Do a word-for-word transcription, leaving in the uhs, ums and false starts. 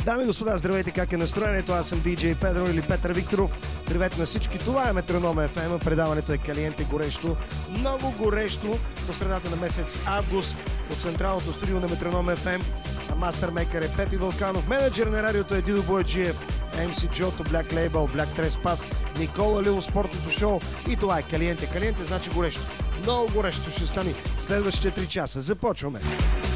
Дами и господа, здравейте, как е настроението? Аз съм диджей Педро или Петър Викторов. Привет на всички, това е Метроном еф ем. Предаването е Калиенте горещо, много горещо, по средата на месец август от централното студио на Метроном еф ем. А мастермейкър е Пепи Вълканов, менеджер на радиото е Дидо Бояджиев, ем си Джото, Black Label, Black Trespass, Никола Лило, спортното шоу и това е Калиенте. Калиенте значи горещо. Много горещо ще стане следващите три часа. Започваме!